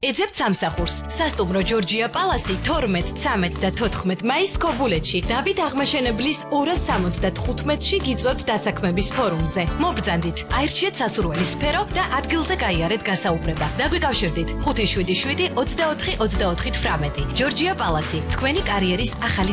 ეძებთ სამსახურს. სასტუმრო ჯორჯია პალასი 12, 13 და 14 მაისს ქობულეთში. დავით აღმაშენებლის 275-ში გიწვევთ დასაქმების ფორუმზე. მობრძანდით, აირჩიეთ სასურველი სფერო და ადგილზე გაიარეთ გასაუბრება. დაგვიკავშირდით 577 24 24 18. ჯორჯია პალასი, თქვენი კარიერის ახალი